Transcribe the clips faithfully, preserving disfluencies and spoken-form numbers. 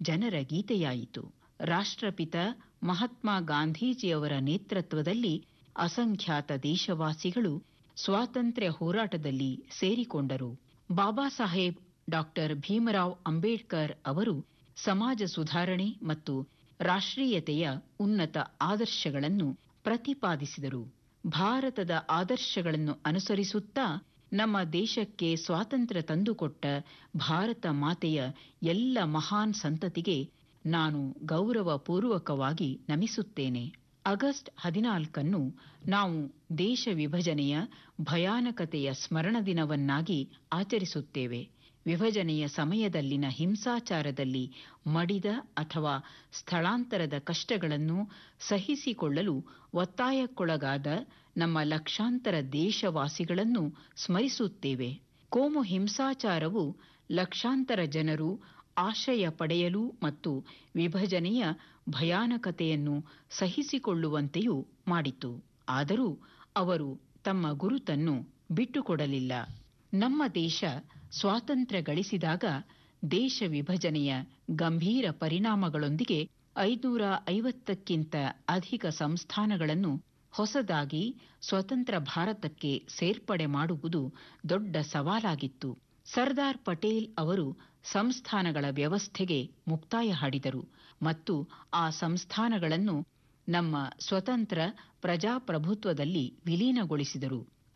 ಜನರ ಗೀತೆಯಾಯಿತು. ರಾಷ್ಟ್ರಪಿತ ಮಹಾತ್ಮ ಗಾಂಧೀಜಿಯವರ ನೇತೃತ್ವದಲ್ಲಿ ಅಸಂಖ್ಯಾತ ದೇಶವಾಸಿಗಳು ಸ್ವಾತಂತ್ರ್ಯ ಹೋರಾಟದಲ್ಲಿ ಸೇರಿಕೊಂಡರು. ಬಾಬಾ ಸಾಹೇಬ್ ಡಾಕ್ಟರ್ ಭೀಮರಾವ್ ಅಂಬೇಡ್ಕರ್ ಅವರು ಸಮಾಜ ಸುಧಾರಣೆ ಮತ್ತು ರಾಷ್ಟ್ರೀಯತೆಯ ಉನ್ನತ ಆದರ್ಶಗಳನ್ನು ಪ್ರತಿಪಾದಿಸಿದರು. ಭಾರತದ ಆದರ್ಶಗಳನ್ನು ಅನುಸರಿಸುತ್ತಾ ನಮ್ಮ ದೇಶಕ್ಕೆ ಸ್ವಾತಂತ್ರ್ಯ ತಂದುಕೊಟ್ಟ ಭಾರತ ಮಾತೆಯ ಎಲ್ಲ ಮಹಾನ್ ಸಂತತಿಗೆ ನಾನು ಗೌರವಪೂರ್ವಕವಾಗಿ ನಮಿಸುತ್ತೇನೆ. ಆಗಸ್ಟ್ ಹದಿನಾಲ್ಕನ್ನು ನಾವು ದೇಶ ವಿಭಜನೆಯ ಭಯಾನಕತೆಯ ಸ್ಮರಣ ದಿನವನ್ನಾಗಿ ಆಚರಿಸುತ್ತೇವೆ. ವಿಭಜನೆಯ ಸಮಯದಲ್ಲಿನ ಹಿಂಸಾಚಾರದಲ್ಲಿ ಮಡಿದ ಅಥವಾ ಸ್ಥಳಾಂತರದ ಕಷ್ಟಗಳನ್ನು ಸಹಿಸಿಕೊಳ್ಳಲು ಒತ್ತಾಯಕ್ಕೊಳಗಾದ ನಮ್ಮ ಲಕ್ಷಾಂತರ ದೇಶವಾಸಿಗಳನ್ನು ಸ್ಮರಿಸುತ್ತೇವೆ. ಕೋಮು ಹಿಂಸಾಚಾರವು ಲಕ್ಷಾಂತರ ಜನರು ಆಶ್ರಯ ಪಡೆಯಲು ಮತ್ತು ವಿಭಜನೆಯ ಭಯಾನಕತೆಯನ್ನು ಸಹಿಸಿಕೊಳ್ಳುವಂತೆಯೂ ಮಾಡಿತು. ಆದರೂ ಅವರು ತಮ್ಮ ಗುರುತನ್ನು ಬಿಟ್ಟುಕೊಡಲಿಲ್ಲ. ನಮ್ಮ ದೇಶ ಸ್ವಾತಂತ್ರ್ಯ ಗಳಿಸಿದಾಗ ದೇಶ ವಿಭಜನೆಯ ಗಂಭೀರ ಪರಿಣಾಮಗಳೊಂದಿಗೆ ಐನೂರ ಐವತ್ತಕ್ಕಿಂತ ಅಧಿಕ ಸಂಸ್ಥಾನಗಳನ್ನು ಹೊಸದಾಗಿ ಸ್ವತಂತ್ರ ಭಾರತಕ್ಕೆ ಸೇರ್ಪಡೆ ಮಾಡುವುದು ದೊಡ್ಡ ಸವಾಲಾಗಿತ್ತು. ಸರ್ದಾರ್ ಪಟೇಲ್ ಅವರು ಸಂಸ್ಥಾನಗಳ ವ್ಯವಸ್ಥೆಗೆ ಮುಕ್ತಾಯ ಹಾಡಿದರು ಮತ್ತು ಆ ಸಂಸ್ಥಾನಗಳನ್ನು ನಮ್ಮ ಸ್ವತಂತ್ರ ಪ್ರಜಾಪ್ರಭುತ್ವದಲ್ಲಿ ವಿಲೀನಗೊಳಿಸಿದರು.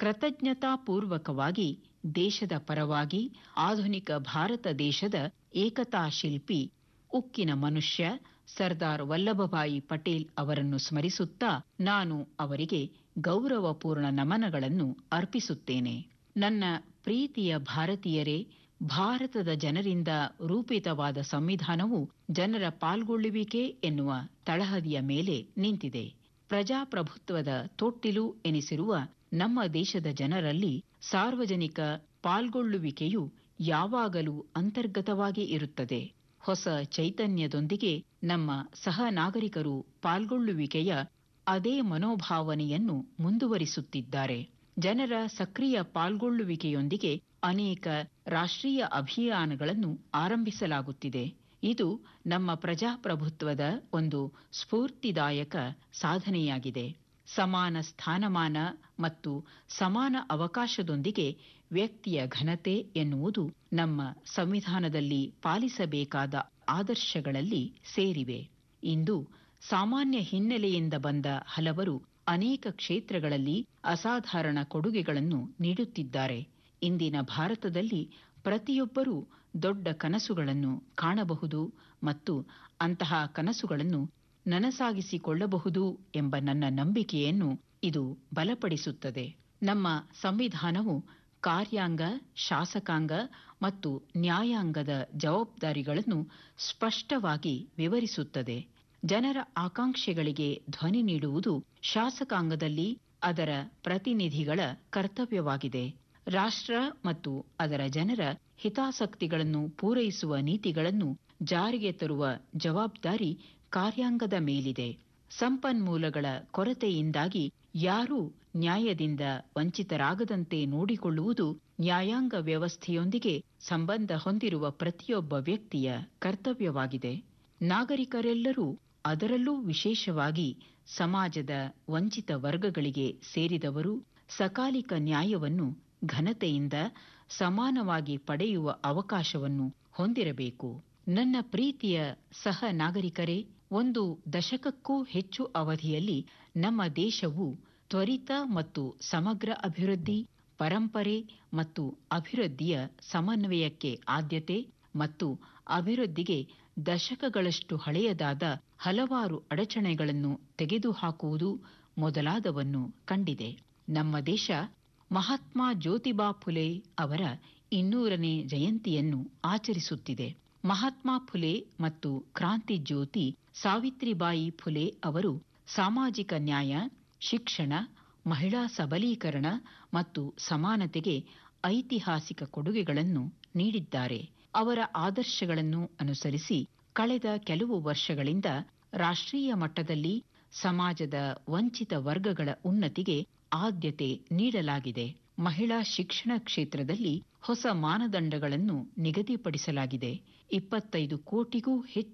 ಕೃತಜ್ಞತಾಪೂರ್ವಕವಾಗಿ ದೇಶದ ಪರವಾಗಿ ಆಧುನಿಕ ಭಾರತ ದೇಶದ ಏಕತಾ ಶಿಲ್ಪಿ, ಉಕ್ಕಿನ ಮನುಷ್ಯ ಸರ್ದಾರ್ ವಲ್ಲಭಭಾಯಿ ಪಟೇಲ್ ಅವರನ್ನು ಸ್ಮರಿಸುತ್ತಾ ನಾನು ಅವರಿಗೆ ಗೌರವಪೂರ್ಣ ನಮನಗಳನ್ನು ಅರ್ಪಿಸುತ್ತೇನೆ. ನನ್ನ ಪ್ರೀತಿಯ ಭಾರತೀಯರೇ, ಭಾರತದ ಜನರಿಂದ ರೂಪಿತವಾದ ಸಂವಿಧಾನವು ಜನರ ಪಾಲ್ಗೊಳ್ಳುವಿಕೆ ಎನ್ನುವ ತಳಹದಿಯ ಮೇಲೆ ನಿಂತಿದೆ. ಪ್ರಜಾಪ್ರಭುತ್ವದ ತೊಟ್ಟಿಲು ಎನಿಸಿರುವ ನಮ್ಮ ದೇಶದ ಜನರಲ್ಲಿ ಸಾರ್ವಜನಿಕ ಪಾಲ್ಗೊಳ್ಳುವಿಕೆಯು ಯಾವಾಗಲೂ ಅಂತರ್ಗತವಾಗಿ ಇರುತ್ತದೆ. ಹೊಸ ಚೈತನ್ಯದೊಂದಿಗೆ ನಮ್ಮ ಸಹ ನಾಗರಿಕರು ಪಾಲ್ಗೊಳ್ಳುವಿಕೆಯ ಅದೇ ಮನೋಭಾವನೆಯನ್ನು ಮುಂದುವರಿಸುತ್ತಿದ್ದಾರೆ. ಜನರ ಸಕ್ರಿಯ ಪಾಲ್ಗೊಳ್ಳುವಿಕೆಯೊಂದಿಗೆ ಅನೇಕ ರಾಷ್ಟ್ರೀಯ ಅಭಿಯಾನಗಳನ್ನು ಆರಂಭಿಸಲಾಗುತ್ತಿದೆ. ಇದು ನಮ್ಮ ಪ್ರಜಾಪ್ರಭುತ್ವದ ಒಂದು ಸ್ಫೂರ್ತಿದಾಯಕ ಸಾಧನೆಯಾಗಿದೆ. ಸಮಾನ ಸ್ಥಾನಮಾನ ಮತ್ತು ಸಮಾನ ಅವಕಾಶದೊಂದಿಗೆ ವ್ಯಕ್ತಿಯ ಘನತೆ ಎನ್ನುವುದು ನಮ್ಮ ಸಂವಿಧಾನದಲ್ಲಿ ಪಾಲಿಸಬೇಕಾದ ಆದರ್ಶಗಳಲ್ಲಿ ಸೇರಿವೆ. ಇಂದು ಸಾಮಾನ್ಯ ಹಿನ್ನೆಲೆಯಿಂದ ಬಂದ ಹಲವರು ಅನೇಕ ಕ್ಷೇತ್ರಗಳಲ್ಲಿ ಅಸಾಧಾರಣ ಕೊಡುಗೆಗಳನ್ನು ನೀಡುತ್ತಿದ್ದಾರೆ. ಇಂದಿನ ಭಾರತದಲ್ಲಿ ಪ್ರತಿಯೊಬ್ಬರೂ ದೊಡ್ಡ ಕನಸುಗಳನ್ನು ಕಾಣಬಹುದು ಮತ್ತು ಅಂತಹ ಕನಸುಗಳನ್ನು ನನಸಾಗಿಸಿಕೊಳ್ಳಬಹುದು ಎಂಬ ನನ್ನ ನಂಬಿಕೆಯನ್ನು ಇದು ಬಲಪಡಿಸುತ್ತದೆ. ನಮ್ಮ ಸಂವಿಧಾನವು ಕಾರ್ಯಾಂಗ, ಶಾಸಕಾಂಗ ಮತ್ತು ನ್ಯಾಯಾಂಗದ ಜವಾಬ್ದಾರಿಗಳನ್ನು ಸ್ಪಷ್ಟವಾಗಿ ವಿವರಿಸುತ್ತದೆ. ಜನರ ಆಕಾಂಕ್ಷೆಗಳಿಗೆ ಧ್ವನಿ ನೀಡುವುದು ಶಾಸಕಾಂಗದಲ್ಲಿ ಅದರ ಪ್ರತಿನಿಧಿಗಳ ಕರ್ತವ್ಯವಾಗಿದೆ. ರಾಷ್ಟ್ರ ಮತ್ತು ಅದರ ಜನರ ಹಿತಾಸಕ್ತಿಗಳನ್ನು ಪೂರೈಸುವ ನೀತಿಗಳನ್ನು ಜಾರಿಗೆ ತರುವ ಜವಾಬ್ದಾರಿ ಕಾರ್ಯಾಂಗದ ಮೇಲಿದೆ. ಸಂಪನ್ಮೂಲಗಳ ಕೊರತೆಯಿಂದಾಗಿ ಯಾರೂ ನ್ಯಾಯದಿಂದ ವಂಚಿತರಾಗದಂತೆ ನೋಡಿಕೊಳ್ಳುವುದು ನ್ಯಾಯಾಂಗ ವ್ಯವಸ್ಥೆಯೊಂದಿಗೆ ಸಂಬಂಧ ಹೊಂದಿರುವ ಪ್ರತಿಯೊಬ್ಬ ವ್ಯಕ್ತಿಯ ಕರ್ತವ್ಯವಾಗಿದೆ. ನಾಗರಿಕರೆಲ್ಲರೂ, ಅದರಲ್ಲೂ ವಿಶೇಷವಾಗಿ ಸಮಾಜದ ವಂಚಿತ ವರ್ಗಗಳಿಗೆ ಸೇರಿದವರು, ಸಕಾಲಿಕ ನ್ಯಾಯವನ್ನು ಘನತೆಯಿಂದ ಸಮಾನವಾಗಿ ಪಡೆಯುವ ಅವಕಾಶವನ್ನು ಹೊಂದಿರಬೇಕು. ನನ್ನ ಪ್ರೀತಿಯ ಸಹ ನಾಗರಿಕರೇ, ಒಂದು ದಶಕಕ್ಕೂ ಹೆಚ್ಚು ಅವಧಿಯಲ್ಲಿ ನಮ್ಮ ದೇಶವು ತ್ವರಿತ ಮತ್ತು ಸಮಗ್ರ ಅಭಿವೃದ್ಧಿ, ಪರಂಪರೆ ಮತ್ತು ಅಭಿವೃದ್ಧಿಯ ಸಮನ್ವಯಕ್ಕೆ ಆದ್ಯತೆ ಮತ್ತು ಅಭಿವೃದ್ಧಿಗೆ ದಶಕಗಳಷ್ಟು ಹಳೆಯದಾದ ಹಲವಾರು ಅಡಚಣೆಗಳನ್ನು ತೆಗೆದುಹಾಕುವುದು ಮೊದಲಾದವನ್ನು ಕಂಡಿದೆ. ನಮ್ಮ ದೇಶ ಮಹಾತ್ಮ ಜ್ಯೋತಿಬಾ ಫುಲೆ ಅವರ ಇನ್ನೂರನೇ ಜಯಂತಿಯನ್ನು ಆಚರಿಸುತ್ತಿದೆ. ಮಹಾತ್ಮ ಫುಲೆ ಮತ್ತು ಕ್ರಾಂತಿ ಜ್ಯೋತಿ ಸಾವಿತ್ರಿಬಾಯಿ ಫುಲೆ ಅವರು ಸಾಮಾಜಿಕ ನ್ಯಾಯ, ಶಿಕ್ಷಣ, ಮಹಿಳಾ ಸಬಲೀಕರಣ ಮತ್ತು ಸಮಾನತೆಗೆ ಐತಿಹಾಸಿಕ ಕೊಡುಗೆಗಳನ್ನು ನೀಡಿದ್ದಾರೆ. ಅವರ ಆದರ್ಶಗಳನ್ನು ಅನುಸರಿಸಿ ಕಳೆದ ಕೆಲವು ವರ್ಷಗಳಿಂದ ರಾಷ್ಟ್ರೀಯ ಮಟ್ಟದಲ್ಲಿ ಸಮಾಜದ ವಂಚಿತ ವರ್ಗಗಳ ಉನ್ನತಿಗೆ ಆದ್ಯತೆ ನೀಡಲಾಗಿದೆ. ಮಹಿಳಾ ಶಿಕ್ಷಣ ಕ್ಷೇತ್ರದಲ್ಲಿ ಹೊಸ ಮಾನದಂಡಗಳನ್ನು ನಿಗದಿಪಡಿಸಲಾಗಿದೆ. ಇಪ್ಪತ್ತೈದು ಕೋಟಿಗೂ ಹೆಚ್ಚು